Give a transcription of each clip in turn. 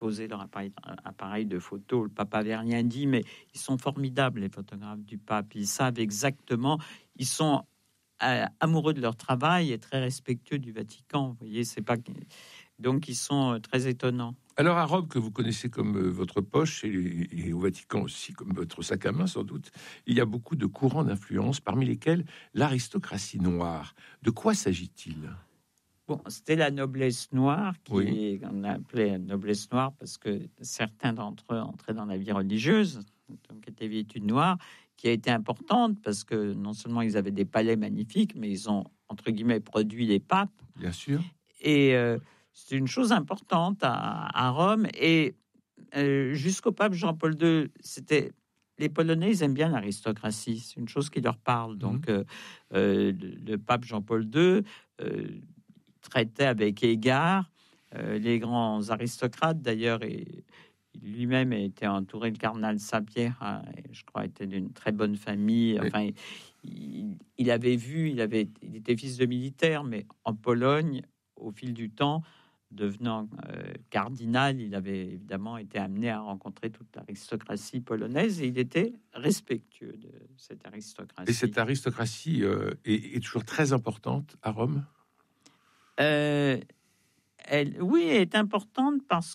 poser leur appareil de photo. Le pape avait rien dit, mais ils sont formidables, les photographes du pape. Ils savent exactement, ils sont amoureux de leur travail et très respectueux du Vatican. Vous voyez, c'est pas... Donc, ils sont très étonnants. Alors, à Rome, que vous connaissez comme votre poche, et au Vatican aussi, comme votre sac à main, sans doute, il y a beaucoup de courants d'influence, parmi lesquels l'aristocratie noire. De quoi s'agit-il ? Bon, c'était la noblesse noire, on a appelé la noblesse noire parce que certains d'entre eux entraient dans la vie religieuse, donc étaient vêtus de noir, qui a été importante parce que non seulement ils avaient des palais magnifiques, mais ils ont, entre guillemets, produit les papes. Bien sûr. Et c'est une chose importante à Rome. Et jusqu'au pape Jean-Paul II, les Polonais, ils aiment bien l'aristocratie. C'est une chose qui leur parle. Donc, le pape Jean-Paul II traitait avec égard les grands aristocrates. D'ailleurs, et lui-même était entouré, le cardinal Saint-Pierre, je crois, était d'une très bonne famille. Enfin, il était fils de militaire, mais en Pologne, au fil du temps, devenant cardinal, il avait évidemment été amené à rencontrer toute l'aristocratie polonaise et il était respectueux de cette aristocratie. Et cette aristocratie est toujours très importante à Rome ? Elle est importante parce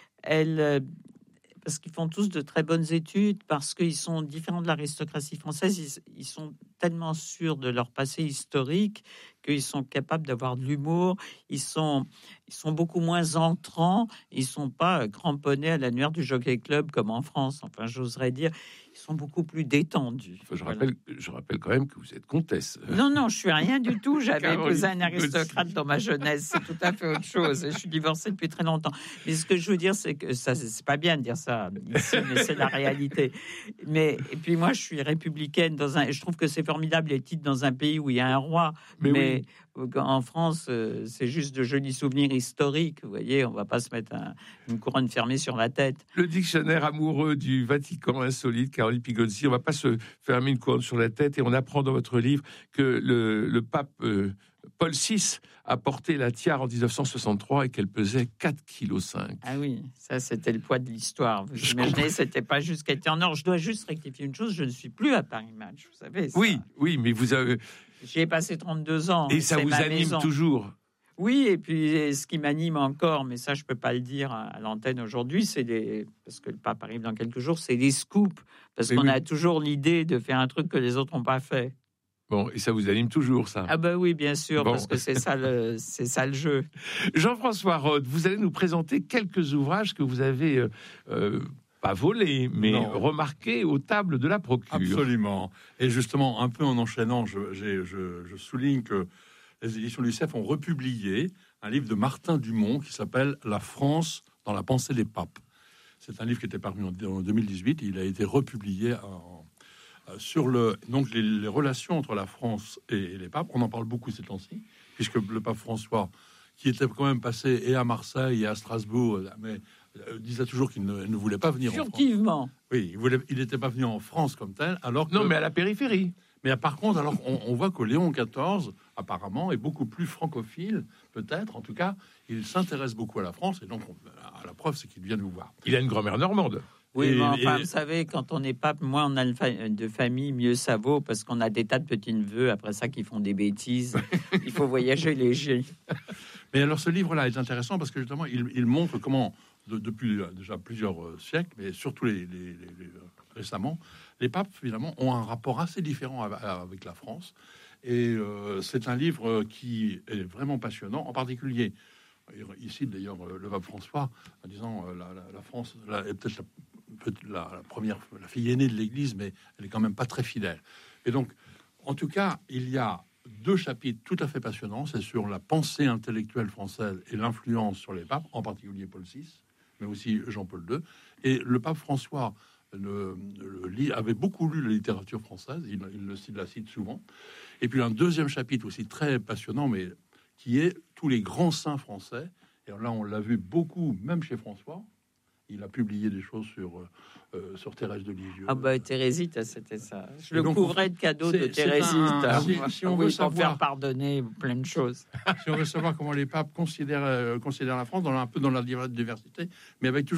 qu'ils font tous de très bonnes études, parce qu'ils sont différents de l'aristocratie française. Ils sont tellement sûrs de leur passé historique qu'ils sont capables d'avoir de l'humour. Ils sont beaucoup moins entrants. Ils sont pas cramponnés à l'annuaire du Jockey Club comme en France. Enfin, j'oserais dire, ils sont beaucoup plus détendus. Je rappelle quand même que vous êtes comtesse. Non, je suis rien du tout. J'avais épousé un aristocrate dans ma jeunesse. C'est tout à fait autre chose. Je suis divorcée depuis très longtemps. Mais ce que je veux dire, c'est que ça, c'est pas bien de dire ça ici, mais c'est la réalité. Et puis moi, je suis républicaine je trouve que c'est formidable les titres dans un pays où il y a un roi. Mais en France, c'est juste de jolis souvenirs historiques. Vous voyez, on va pas se mettre une couronne fermée sur la tête. Le dictionnaire amoureux du Vatican insolite, Caroline Pigozzi. On va pas se fermer une couronne sur la tête et on apprend dans votre livre que le pape Paul VI a porté la tiare en 1963 et qu'elle pesait 4,5 kg. Ah oui, ça c'était le poids de l'histoire. Vous imaginez, c'était pas juste qu'elle était en or. Je dois juste rectifier une chose, je ne suis plus à Paris Match, vous savez. Ça. Oui, mais vous avez... J'y ai passé 32 ans. Et ça vous anime toujours. Oui, et puis ce qui m'anime encore, mais ça je peux pas le dire à l'antenne aujourd'hui, parce que le pape arrive dans quelques jours, c'est les scoops, parce qu'on a toujours l'idée de faire un truc que les autres n'ont pas fait. Bon, et ça vous anime toujours, ça ? Ah oui, bien sûr, parce que c'est ça le jeu. Jean-François Rode, vous allez nous présenter quelques ouvrages que vous avez pas volés, mais remarqués aux tables de la Procure. Absolument. Et justement, un peu en enchaînant, je souligne que les éditions du CEF ont republié un livre de Martin Dumont qui s'appelle « La France dans la pensée des papes ». C'est un livre qui était paru en 2018 et il a été republié sur les relations entre la France et les papes. On en parle beaucoup ces temps-ci, puisque le pape François, qui était quand même passé et à Marseille et à Strasbourg, mais disait toujours qu'il ne voulait pas venir furtivement. En France. Oui, il n'était pas venu en France comme tel, alors que... Non, mais à la périphérie. Mais par contre, alors on voit que Léon XIV, apparemment, est beaucoup plus francophile, peut-être. En tout cas, il s'intéresse beaucoup à la France, et donc à la preuve, c'est qu'il vient nous voir. Il a une grand-mère normande. Oui, mais enfin, vous savez, quand on est pape, moins on a de famille, mieux ça vaut, parce qu'on a des tas de petits-neveux, après ça, qui font des bêtises. Il faut voyager léger. Mais alors, ce livre-là est intéressant, parce que justement, il montre comment, depuis déjà plusieurs siècles, mais surtout récemment, les papes, finalement, ont un rapport assez différent avec la France. Et c'est un livre qui est vraiment passionnant, en particulier... Ici, d'ailleurs, le pape François, en disant la France est peut-être la première, la fille aînée de l'Église, mais elle est quand même pas très fidèle. Et donc, en tout cas, il y a 2 chapitres tout à fait passionnants. C'est sur la pensée intellectuelle française et l'influence sur les papes, en particulier Paul VI, mais aussi Jean-Paul II. Et le pape François avait beaucoup lu la littérature française, il la cite souvent. Et puis un deuxième chapitre aussi très passionnant, mais qui est tous les grands saints français. Et là, on l'a vu beaucoup, même chez François, il a publié des choses sur Thérèse de Lisieux. Ah bah Thérésite, c'était ça. Je Et le donc, couvrais de cadeaux de c'est Thérésite. si on veut Pour savoir, faire pardonner plein de choses. si on veut savoir comment les papes considèrent la France, un peu dans la diversité, mais avec toujours